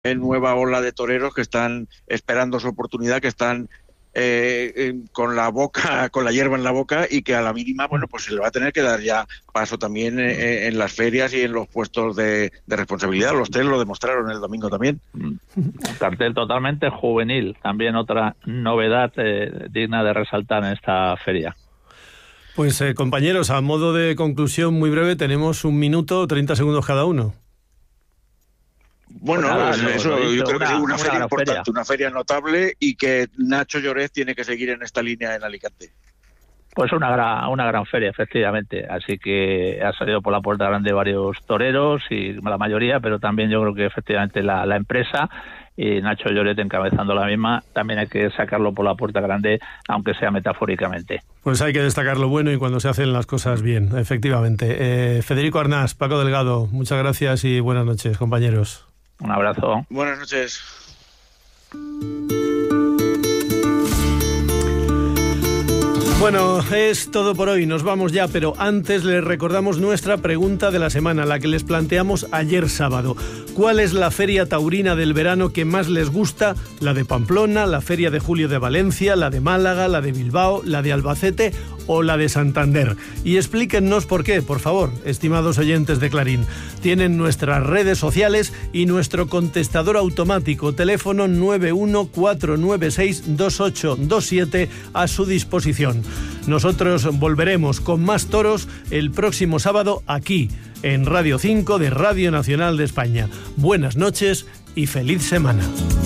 nueva ola de toreros que están esperando su oportunidad, que están con la hierba en la boca, y que a la mínima, bueno, pues se le va a tener que dar ya paso también en las ferias y en los puestos de responsabilidad. Los tres lo demostraron el domingo también. Un cartel totalmente juvenil, también otra novedad digna de resaltar en esta feria. Pues compañeros, a modo de conclusión muy breve, tenemos 1 minuto 30 segundos cada uno. Bueno, yo creo que es una feria importante, una feria notable, y que Nacho Lloret tiene que seguir en esta línea en Alicante. Pues una gran feria, efectivamente. Así que ha salido por la puerta grande varios toreros, y la mayoría, pero también yo creo que efectivamente la empresa y Nacho Lloret encabezando la misma, también hay que sacarlo por la puerta grande, aunque sea metafóricamente. Pues hay que destacar lo bueno y cuando se hacen las cosas bien, efectivamente. Federico Arnás, Paco Delgado, muchas gracias y buenas noches, compañeros. Un abrazo. Buenas noches. Bueno, es todo por hoy, nos vamos ya, pero antes les recordamos nuestra pregunta de la semana, la que les planteamos ayer sábado. ¿Cuál es la feria taurina del verano que más les gusta? ¿La de Pamplona, la feria de julio de Valencia, la de Málaga, la de Bilbao, la de Albacete o la de Santander? Y explíquennos por qué, por favor, estimados oyentes de Clarín. Tienen nuestras redes sociales y nuestro contestador automático, teléfono 914962827, a su disposición. Nosotros volveremos con más toros el próximo sábado aquí, en Radio 5 de Radio Nacional de España. Buenas noches y feliz semana.